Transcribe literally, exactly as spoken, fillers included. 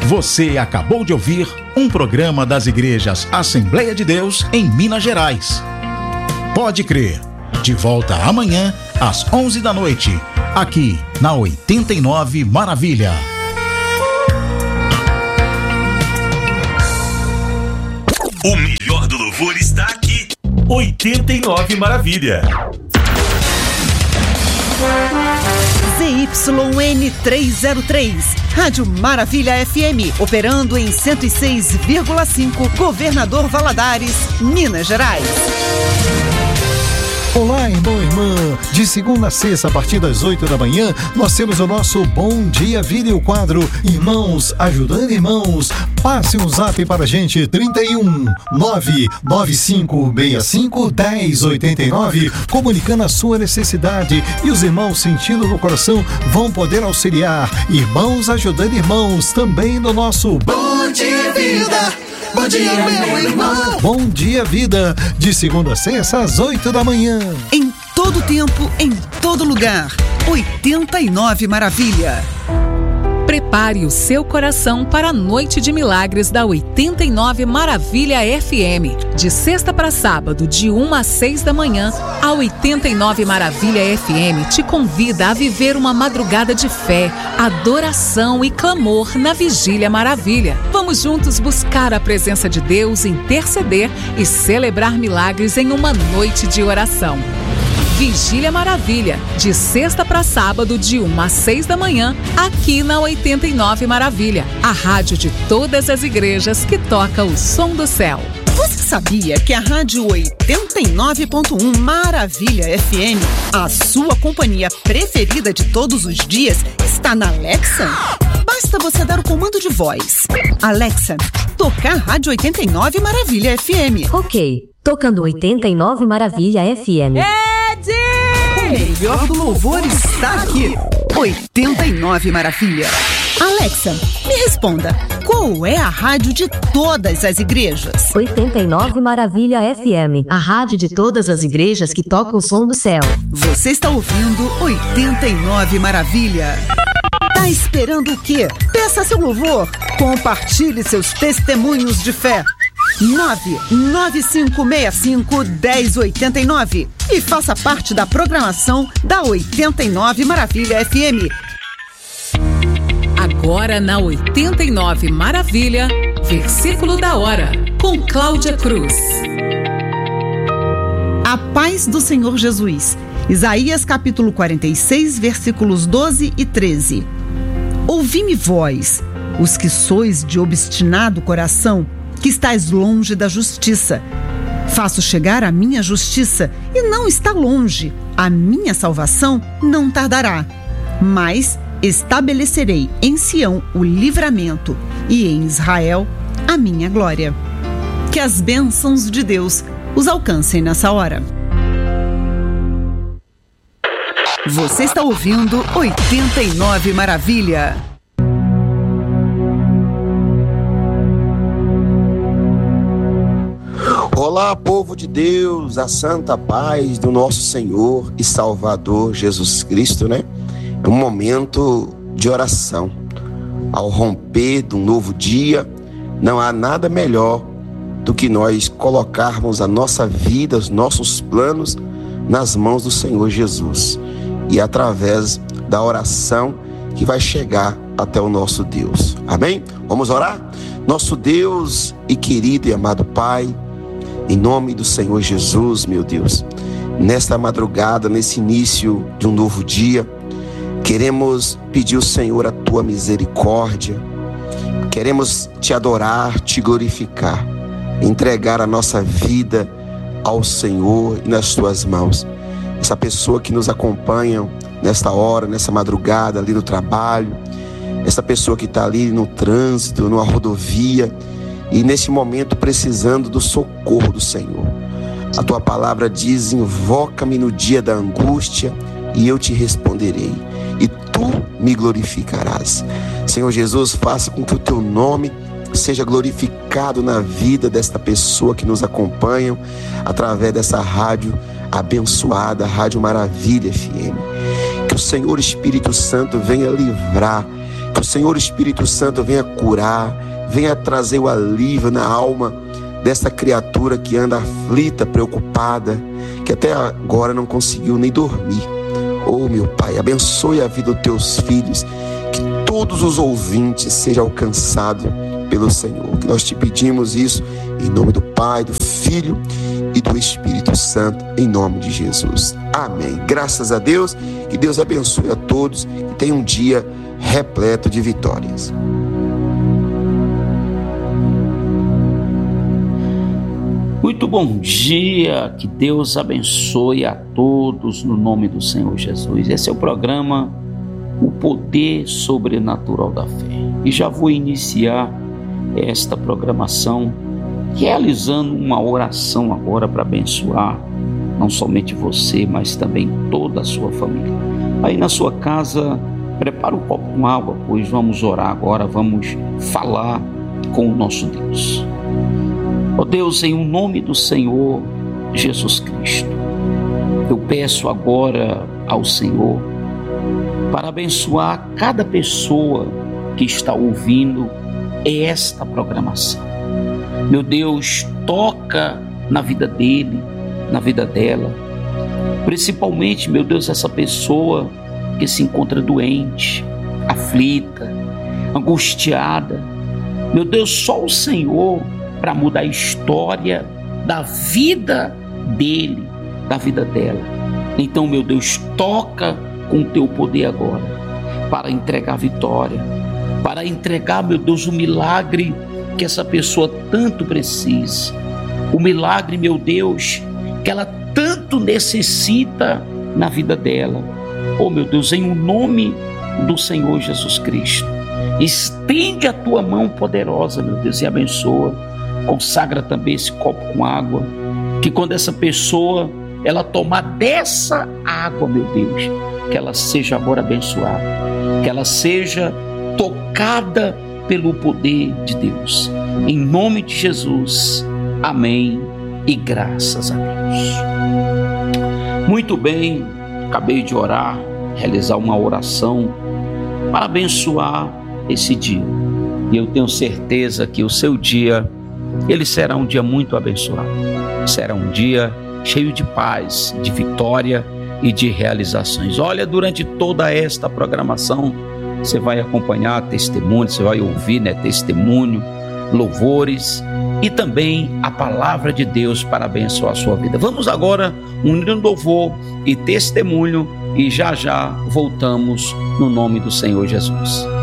Você acabou de ouvir um programa das igrejas Assembleia de Deus em Minas Gerais. Pode crer, de volta amanhã às onze da noite, aqui na oitenta e nove Maravilha. O melhor do louvor está aqui. oitenta e nove Maravilha. Z Y N trezentos e três, Rádio Maravilha F M, operando em cento e seis vírgula cinco, Governador Valadares, Minas Gerais. Olá, irmão e irmã. De segunda a sexta, a partir das oito da manhã, nós temos o nosso Bom Dia Vida e o quadro Irmãos Ajudando Irmãos. Passe um zap para a gente, trinta e um, nove nove cinco seis cinco, um zero oito nove, comunicando a sua necessidade, e os irmãos sentindo no coração vão poder auxiliar. Irmãos Ajudando Irmãos, também no nosso Bom Dia Vida. Bom dia, meu irmão. Bom Dia Vida, de segunda a sexta às oito da manhã. Em todo tempo, em todo lugar. oitenta e nove Maravilha. Prepare o seu coração para a Noite de Milagres da oitenta e nove Maravilha F M. De sexta para sábado, de uma às seis da manhã, a oitenta e nove Maravilha F M te convida a viver uma madrugada de fé, adoração e clamor na Vigília Maravilha. Vamos juntos buscar a presença de Deus, interceder e celebrar milagres em uma noite de oração. Vigília Maravilha, de sexta para sábado, de uma às seis da manhã, aqui na oitenta e nove Maravilha, a rádio de todas as igrejas que toca o som do céu. Você sabia que a Rádio oitenta e nove ponto um Maravilha F M, a sua companhia preferida de todos os dias, está na Alexa? Basta você dar o comando de voz. Alexa, tocar Rádio oitenta e nove Maravilha F M. Ok, tocando oitenta e nove Maravilha F M. O melhor do louvor está aqui. oitenta e nove Maravilha. Alexa, me responda, qual é a rádio de todas as igrejas? oitenta e nove Maravilha F M, a rádio de todas as igrejas que toca o som do céu. Você está ouvindo oitenta e nove Maravilha. Tá esperando o quê? Peça seu louvor. Compartilhe seus testemunhos de fé. nove nove cinco seis cinco, um zero oito nove e faça parte da programação da oitenta e nove Maravilha F M. Agora na oitenta e nove Maravilha, versículo da hora, com Cláudia Cruz. A paz do Senhor Jesus. Isaías capítulo quarenta e seis, versículos doze e treze. Ouvi-me vós, os que sois de obstinado coração, que estáis longe da justiça. Faço chegar a minha justiça, e não está longe. A minha salvação não tardará. Mas estabelecerei em Sião o livramento, e em Israel a minha glória. Que as bênçãos de Deus os alcancem nessa hora. Você está ouvindo oitenta e nove Maravilha. Olá, povo de Deus, a santa paz do nosso Senhor e Salvador Jesus Cristo, né? É um momento de oração. Ao romper de um novo dia, não há nada melhor do que nós colocarmos a nossa vida, os nossos planos nas mãos do Senhor Jesus. E através da oração que vai chegar até o nosso Deus. Amém? Vamos orar? Nosso Deus e querido e amado Pai, em nome do Senhor Jesus, meu Deus, nesta madrugada, nesse início de um novo dia, queremos pedir ao Senhor a tua misericórdia, queremos te adorar, te glorificar, entregar a nossa vida ao Senhor e nas tuas mãos. Essa pessoa que nos acompanha nesta hora, nessa madrugada, ali no trabalho, essa pessoa que está ali no trânsito, numa rodovia, e nesse momento precisando do socorro do Senhor. A tua palavra diz: invoca-me no dia da angústia e eu te responderei, e tu me glorificarás. Senhor Jesus, faça com que o teu nome seja glorificado na vida desta pessoa que nos acompanha através dessa rádio abençoada, Rádio Maravilha F M. Que o Senhor Espírito Santo venha livrar Que o Senhor Espírito Santo venha curar, venha trazer o alívio na alma dessa criatura que anda aflita, preocupada, que até agora não conseguiu nem dormir. Oh, meu Pai, abençoe a vida dos teus filhos, que todos os ouvintes sejam alcançados pelo Senhor. Que nós te pedimos isso em nome do Pai, do Filho e do Espírito Santo, em nome de Jesus. Amém. Graças a Deus, que Deus abençoe a todos, que tenha um dia repleto de vitórias. Muito bom dia, que Deus abençoe a todos no nome do Senhor Jesus. Esse é o programa O Poder Sobrenatural da Fé. E já vou iniciar esta programação realizando uma oração agora para abençoar não somente você, mas também toda a sua família. Aí na sua casa, prepara um copo com água, pois vamos orar agora, vamos falar com o nosso Deus. Ó Deus, em nome do Senhor Jesus Cristo, eu peço agora ao Senhor para abençoar cada pessoa que está ouvindo esta programação. Meu Deus, toca na vida dele, na vida dela, principalmente, meu Deus, essa pessoa que se encontra doente, aflita, angustiada. Meu Deus, só o Senhor para mudar a história da vida dele, da vida dela. Então, meu Deus, toca com o teu poder agora, para entregar a vitória, para entregar, meu Deus, o milagre que essa pessoa tanto precisa. O milagre, meu Deus, que ela tanto necessita na vida dela. Oh, meu Deus, em o nome do Senhor Jesus Cristo, estende a tua mão poderosa, meu Deus, e abençoa. Consagra também esse copo com água, que quando essa pessoa, ela tomar dessa água, meu Deus, que ela seja agora abençoada, que ela seja tocada pelo poder de Deus. Em nome de Jesus, amém e graças a Deus. Muito bem, acabei de orar, realizar uma oração para abençoar esse dia. E eu tenho certeza que o seu dia, ele será um dia muito abençoado. Será um dia cheio de paz, de vitória e de realizações. Olha, durante toda esta programação, você vai acompanhar testemunhos, você vai ouvir, né, testemunho, louvores e também a palavra de Deus para abençoar a sua vida. Vamos agora unir um louvor e testemunho e já já voltamos no nome do Senhor Jesus.